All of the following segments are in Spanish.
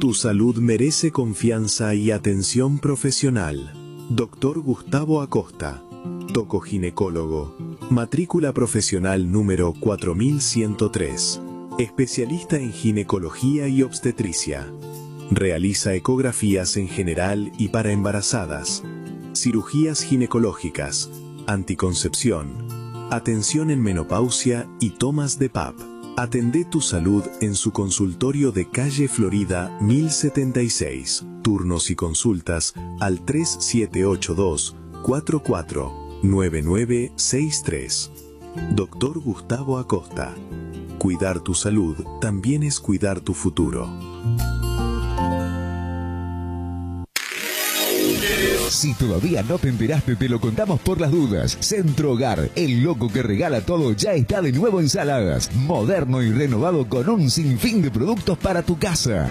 Tu salud merece confianza y atención profesional. Dr. Gustavo Acosta, tocoginecólogo, matrícula profesional número 4103, especialista en ginecología y obstetricia. Realiza ecografías en general y para embarazadas, cirugías ginecológicas, anticoncepción, atención en menopausia y tomas de PAP. Atendé tu salud en su consultorio de calle Florida 1076. Turnos y consultas al 3782-449963. Dr. Gustavo Acosta. Cuidar tu salud también es cuidar tu futuro. Si todavía no te enteraste, te lo contamos por las dudas. Centro Hogar, el loco que regala todo, ya está de nuevo en Saladas. Moderno y renovado con un sinfín de productos para tu casa.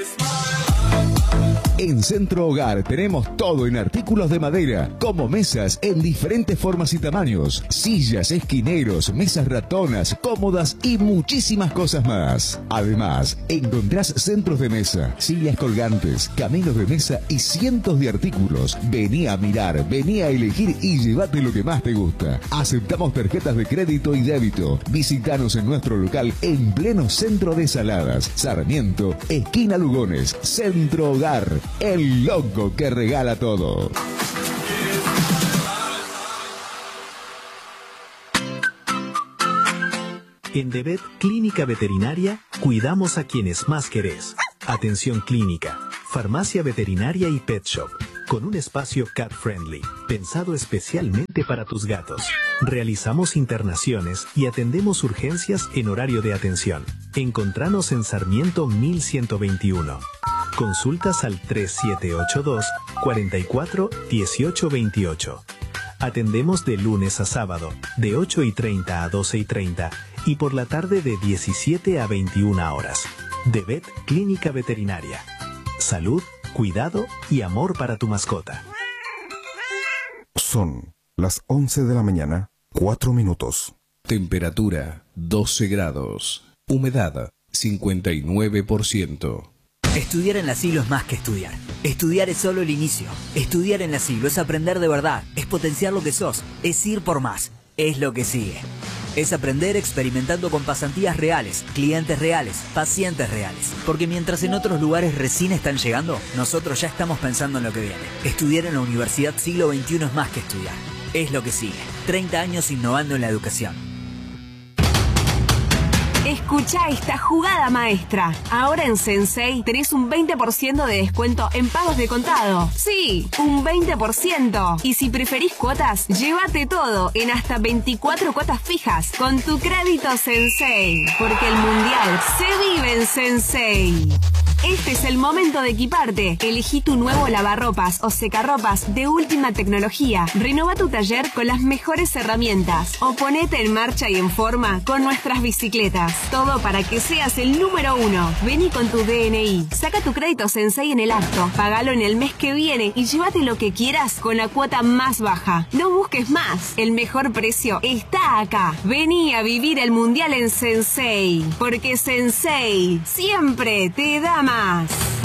En Centro Hogar tenemos todo en artículos de madera, como mesas en diferentes formas y tamaños, sillas, esquineros, mesas ratonas, cómodas y muchísimas cosas más. Además, encontrás centros de mesa, sillas colgantes, caminos de mesa y cientos de artículos. Vení a mirar, vení a elegir y llévate lo que más te gusta. Aceptamos tarjetas de crédito y débito. Visítanos en nuestro local en pleno centro de Saladas, Sarmiento, esquina Lugones. Centro Hogar, el loco que regala todo. En DeVet Clínica Veterinaria, cuidamos a quienes más querés. Atención clínica, farmacia veterinaria y pet shop, con un espacio cat friendly, pensado especialmente para tus gatos. Realizamos internaciones y atendemos urgencias en horario de atención. Encontranos en Sarmiento 1121. Consultas al 3782-441828. Atendemos de lunes a sábado, de 8:30 a 12:30 y por la tarde de 17 a 21 horas. DeVet Clínica Veterinaria. Salud, cuidado y amor para tu mascota. Son las 11 de la mañana, 4 minutos. Temperatura 12 grados. Humedad 59%. Estudiar en la Siglo es más que estudiar. Estudiar es solo el inicio. Estudiar en la Siglo es aprender de verdad, es potenciar lo que sos, es ir por más, es lo que sigue. Es aprender experimentando con pasantías reales, clientes reales, pacientes reales. Porque mientras en otros lugares recién están llegando, nosotros ya estamos pensando en lo que viene. Estudiar en la Universidad Siglo XXI es más que estudiar, es lo que sigue. 30 años innovando en la educación. Escucha esta jugada maestra. Ahora en Sensei tenés un 20% de descuento en pagos de contado. Sí, un 20%. Y si preferís cuotas, llévate todo en hasta 24 cuotas fijas con tu crédito Sensei. Porque el mundial se vive en Sensei. Este es el momento de equiparte. Elegí tu nuevo lavarropas o secarropas de última tecnología. Renova tu taller con las mejores herramientas. O ponete en marcha y en forma con nuestras bicicletas. Todo para que seas el número 1. Vení con tu DNI. Saca tu crédito Sensei en el acto. Pagalo en el mes que viene y llévate lo que quieras con la cuota más baja. No busques más. El mejor precio está acá. Vení a vivir el mundial en Sensei. Porque Sensei siempre te da más.